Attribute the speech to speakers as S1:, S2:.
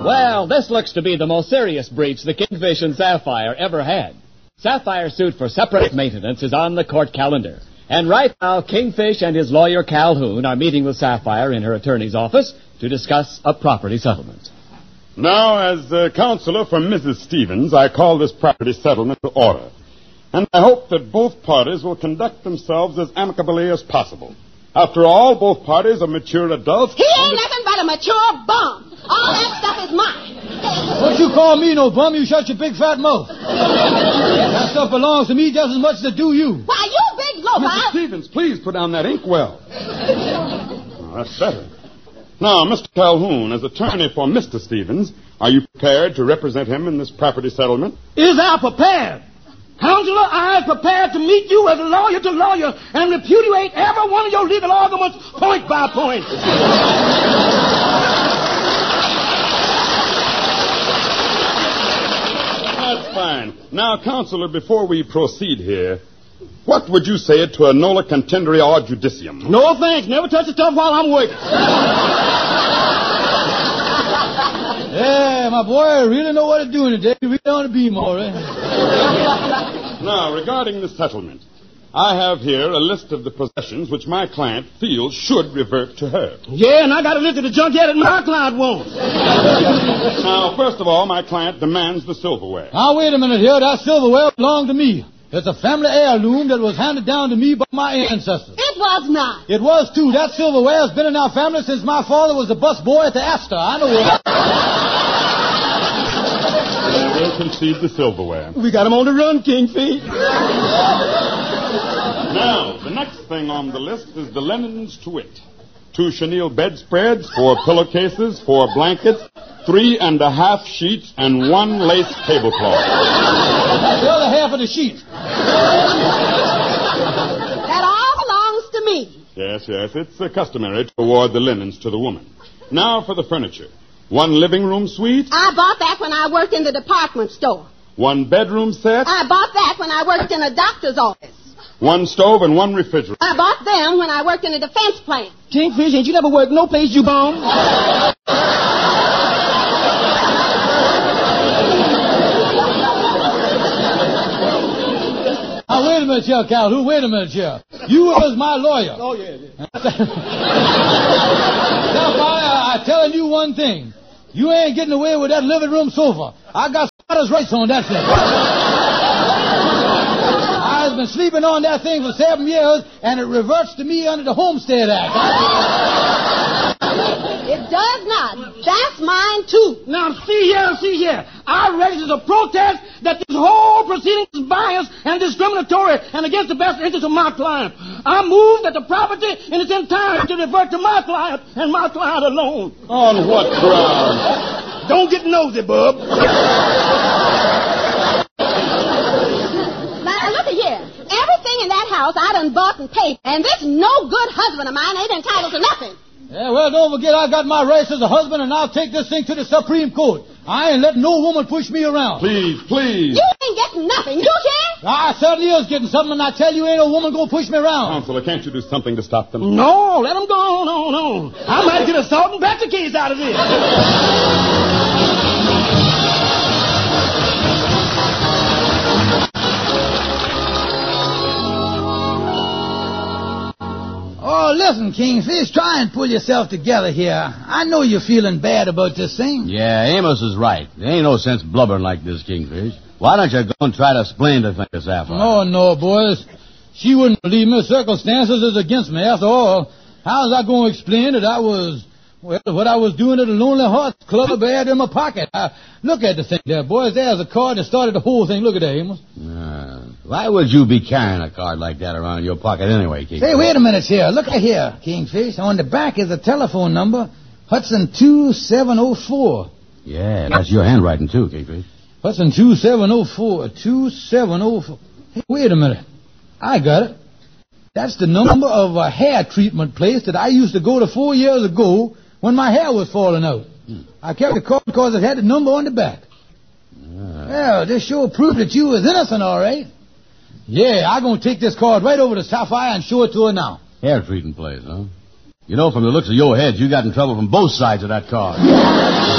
S1: Well, this looks to be the most serious breach the Kingfish and Sapphire ever had. Sapphire's suit for separate maintenance is on the court calendar. And right now, Kingfish and his lawyer Calhoun are meeting with Sapphire in her attorney's office to discuss a property settlement.
S2: Now, as counselor for Mrs. Stevens, I call this property settlement to order. And I hope that both parties will conduct themselves as amicably as possible. After all, both parties are mature adults.
S3: He ain't nothing but a mature bum. All that stuff is mine.
S4: Don't you call me no bum. You shut your big fat mouth. That stuff belongs to me just as much as it do you.
S3: Why, you big loafer.
S2: Mrs. Stevens, please put down that inkwell. That's better. Now, Mr. Calhoun, as attorney for Mr. Stevens, are you prepared to represent him in this property settlement?
S4: Is I prepared? Counselor, I am prepared to meet you as lawyer to lawyer and repudiate every one of your legal arguments point by point.
S2: That's fine. Now, Counselor, before we proceed here, what would you say to a nola contendere or judicium?
S4: No thanks. Never touch the stuff while I'm working. Yeah, my boy, I really know what to do today. You really on the beam, all right.
S2: Now, regarding the settlement, I have here a list of the possessions which my client feels should revert to her.
S4: Yeah, and I got a list of the junkyard that my client wants.
S2: Now, first of all, my client demands the silverware.
S4: Now, wait a minute here. That silverware belonged to me. It's a family heirloom that was handed down to me by my ancestors.
S3: It was not.
S4: It was, too. That silverware has been in our family since my father was a bus boy at the Astor. I know it.
S2: We'll concede the silverware.
S4: We got him on the run, Kingfish.
S2: Now, the next thing on the list is the linens to wit. 2 chenille bedspreads, 4 pillowcases, 4 blankets, 3.5 sheets, and 1 lace tablecloth.
S4: The other half of the sheet.
S3: That all belongs to me.
S2: Yes. It's customary to award the linens to the woman. Now for the furniture. 1 living room suite.
S3: I bought that when I worked in the department store.
S2: 1 bedroom set.
S3: I bought that when I worked in a doctor's office.
S2: 1 stove and 1 refrigerator.
S3: I bought them when I worked in a defense plant.
S4: Kingfish, ain't you never worked no place, you bum? Now, wait a minute here, Calhoun. Wait a minute here. You was my lawyer. Oh, yeah. Now, I'm telling you one thing. You ain't getting away with that living room sofa. I got squatters' rights on that thing. I've been sleeping on that thing for 7 years, and it reverts to me under the Homestead Act.
S3: It does not. That's mine, too.
S4: Now, see here. I registered a protest that this whole proceeding is biased and discriminatory and against the best interest of my client. I move that the property in its entirety revert to my client and my client alone.
S2: On what grounds?
S4: Don't get nosy, bub.
S3: Now, look at here. Everything in that house I done bought and paid, and this no-good husband of mine ain't entitled to nothing.
S4: Yeah, well, don't forget I got my rights as a husband, and I'll take this thing to the Supreme Court. I ain't letting no woman push me around.
S2: Please.
S3: You ain't getting nothing, you can?
S4: I certainly is getting something, and I tell you, ain't no woman gonna push me around.
S2: Counselor, can't you do something to stop them?
S4: No, let them go on. I might get a salt and pepper case out of this. Oh, listen, Kingfish, try and pull yourself together here. I know you're feeling bad about this thing.
S5: Yeah, Amos is right. There ain't no sense blubbering like this, Kingfish. Why don't you go and try to explain the thing to Sapphire?
S4: No, boys. She wouldn't believe me. Circumstances is against me. After all, how's I going to explain that what I was doing at the Lonely Hearts Club had in my pocket? Look at the thing there, boys. There's a card that started the whole thing. Look at that, Amos.
S5: Why would you be carrying a card like that around in your pocket anyway, Kingfish?
S4: Hey, wait a minute here. Look at here, Kingfish. On the back is a telephone number, Hudson 2704.
S5: Yeah, that's your handwriting, too, Kingfish.
S4: Hudson 2704. 2704. Hey, wait a minute. I got it. That's the number of a hair treatment place that I used to go to 4 years ago when my hair was falling out. I kept the card because it had the number on the back. Well, this sure proved that you was innocent, all right. Yeah, I'm going to take this card right over to Sapphire and show it to her now.
S5: Hair treating place, huh? You know, from the looks of your head, you got in trouble from both sides of that card.